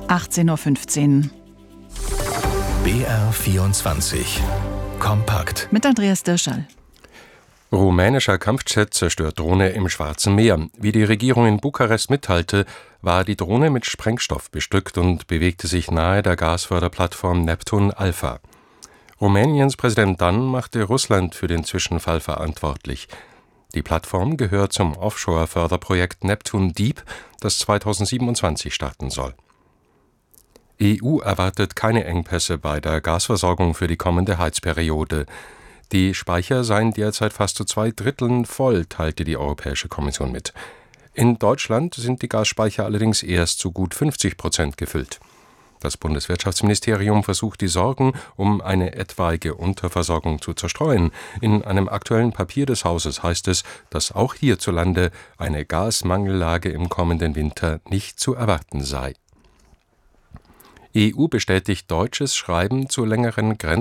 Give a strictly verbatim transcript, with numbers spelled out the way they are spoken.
achtzehn Uhr fünfzehn. B R vierundzwanzig Kompakt Mit Andreas Dirschall. Rumänischer Kampfjet zerstört Drohne im Schwarzen Meer. Wie die Regierung in Bukarest mitteilte, war die Drohne mit Sprengstoff bestückt und bewegte sich nahe der Gasförderplattform Neptun Alpha. Rumäniens Präsident Dan machte Russland für den Zwischenfall verantwortlich. Die Plattform gehört zum Offshore-Förderprojekt Neptun Deep, das zweitausendsiebenundzwanzig starten soll. E U erwartet keine Engpässe bei der Gasversorgung für die kommende Heizperiode. Die Speicher seien derzeit fast zu zwei Dritteln voll, teilte die Europäische Kommission mit. In Deutschland sind die Gasspeicher allerdings erst zu gut fünfzig Prozent gefüllt. Das Bundeswirtschaftsministerium versucht, die Sorgen um eine etwaige Unterversorgung zu zerstreuen. In einem aktuellen Papier des Hauses heißt es, dass auch hierzulande eine Gasmangellage im kommenden Winter nicht zu erwarten sei. E U bestätigt deutsches Schreiben zu längeren Grenzen